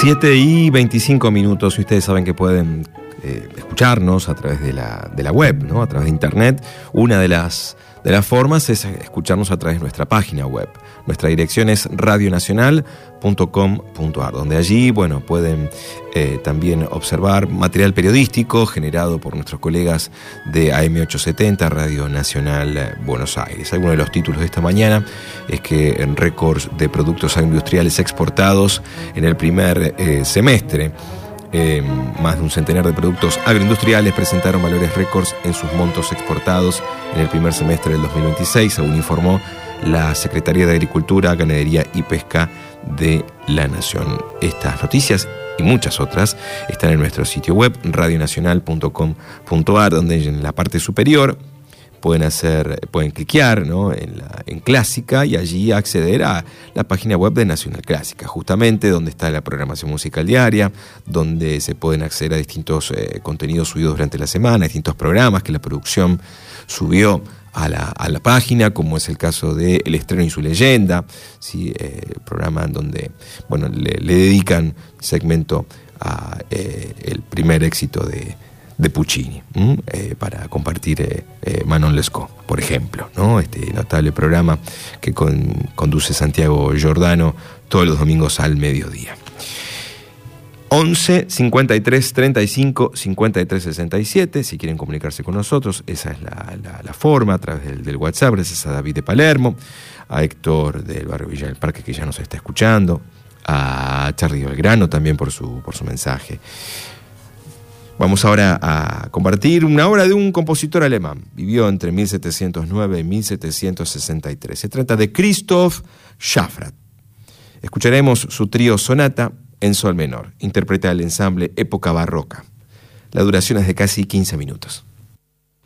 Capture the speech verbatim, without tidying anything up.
siete y veinticinco minutos, y ustedes saben que pueden eh, escucharnos a través de la, de la web, ¿no? A través de internet. Una de las, de las formas es escucharnos a través de nuestra página web. Nuestra dirección es radio nacional punto com punto a r, donde allí, bueno, pueden eh, también observar material periodístico generado por nuestros colegas de A M ochocientos setenta, Radio Nacional Buenos Aires. Algunos de los títulos de esta mañana es que en récords de productos agroindustriales exportados en el primer eh, semestre, eh, más de un centenar de productos agroindustriales presentaron valores récords en sus montos exportados en el primer semestre del dos mil veintiséis, según informó la Secretaría de Agricultura, Ganadería y Pesca de la Nación. Estas noticias y muchas otras están en nuestro sitio web, radio nacional punto com punto a r, donde en la parte superior pueden hacer, pueden cliquear, ¿no? en, la, en Clásica, y allí acceder a la página web de Nacional Clásica, justamente donde está la programación musical diaria, donde se pueden acceder a distintos eh, contenidos subidos durante la semana, distintos programas que la producción subió A la, a la página, como es el caso de El Estreno y su Leyenda, ¿sí? eh, programa en donde, bueno, le, le dedican segmento a eh, el primer éxito de, de Puccini, eh, para compartir eh, eh, Manon Lescaut, por ejemplo, ¿no? Este notable programa que con, conduce Santiago Giordano todos los domingos al mediodía. once, cincuenta y tres, treinta y cinco, cincuenta y tres, sesenta y siete, si quieren comunicarse con nosotros, esa es la, la, la forma, a través del, del WhatsApp. Gracias a David de Palermo, a Héctor del barrio Villa del Parque, que ya nos está escuchando, a Charly Belgrano también por su, por su mensaje. Vamos ahora a compartir una obra de un compositor alemán. Vivió entre mil setecientos nueve y mil setecientos sesenta y tres. Se trata de Christoph Schaffrath. Escucharemos su trío Sonata en sol menor, interpreta el ensamble Época Barroca. La duración es de casi quince minutos.